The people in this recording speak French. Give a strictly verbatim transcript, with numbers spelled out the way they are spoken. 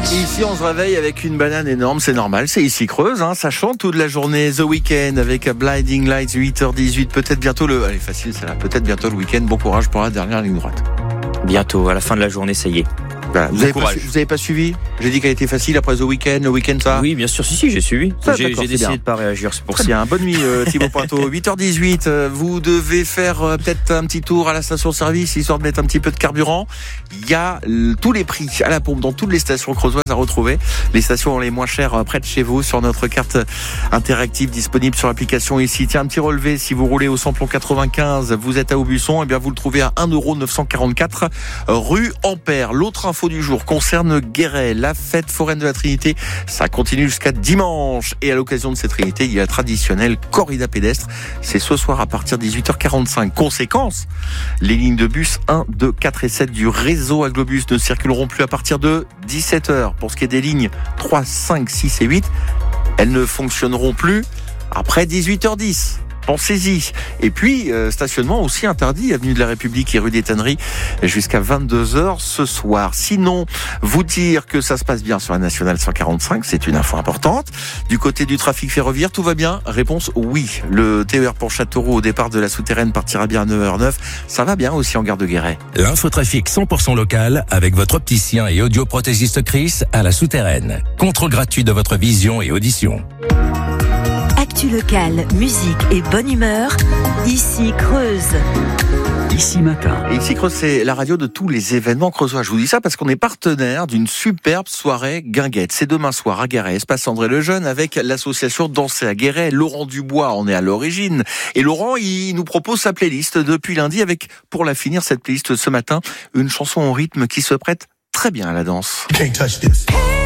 Ici, on se réveille avec une banane énorme, c'est normal, c'est ici Creuse, hein, ça chante toute la journée. The Weeknd avec Blinding Lights, huit heures dix-huit, peut-être bientôt le... Allez, facile, c'est là, peut-être bientôt le week-end. Bon courage pour la dernière ligne droite. Bientôt, à la fin de la journée, ça y est. Voilà. Vous Bon avez pas, courage. su- vous avez pas suivi? J'ai dit qu'elle était facile après The Weeknd, le week-end ça. Oui, bien sûr, si, si, j'ai suivi. Ça, J'ai, d'accord, j'ai c'est décidé bien. de pas réagir, c'est pour Très ça. bien, bonne nuit euh, Thibaut Pointeau. huit heures dix-huit, euh, vous devez faire euh, peut-être un petit tour à la station-service histoire de mettre un petit peu de carburant. Il y a euh, tous les prix à la pompe dans toutes les stations creusoises à retrouver. Les stations les moins chères euh, près de chez vous sur notre carte interactive disponible sur l'application ici. Tiens, un petit relevé, si vous roulez au samplon quatre-vingt-quinze, vous êtes à Aubusson, et bien vous le trouvez à un euro neuf cent quarante-quatre rue Ampère. L'autre info du jour concerne Guéret. La fête foraine de la Trinité, ça continue jusqu'à dimanche. Et à l'occasion de cette Trinité, il y a la traditionnelle corrida pédestre. C'est ce soir à partir de dix-huit heures quarante-cinq. Conséquence, les lignes de bus un, deux, quatre et sept du réseau Aglobus ne circuleront plus à partir de dix-sept heures. Pour ce qui est des lignes trois, cinq, six et huit, elles ne fonctionneront plus après dix-huit heures dix. Pensez-y. Et puis, euh, stationnement aussi interdit, avenue de la République et rue des Tanneries, jusqu'à vingt-deux heures ce soir. Sinon, vous dire que ça se passe bien sur la nationale cent quarante-cinq, c'est une info importante. Du côté du trafic ferroviaire, tout va bien? Réponse oui. Le T E R pour Châteauroux au départ de la souterraine partira bien à neuf heures neuf. Ça va bien aussi en gare de Guéret. L'infotrafic cent pour cent local avec votre opticien et audioprothésiste Chris à la souterraine. Contrôle gratuit de votre vision et audition. Actu locale, musique et bonne humeur, ici Creuse. Ici matin. Et ici Creuse, c'est la radio de tous les événements creusois. Je vous dis ça parce qu'on est partenaire d'une superbe soirée guinguette. C'est demain soir à Guéret, espace André Lejeune, avec l'association Danser à Guéret. Laurent Dubois en est à l'origine. Et Laurent, il nous propose sa playlist depuis lundi avec, pour la finir, cette playlist ce matin, une chanson au rythme qui se prête très bien à la danse. Can't touch this.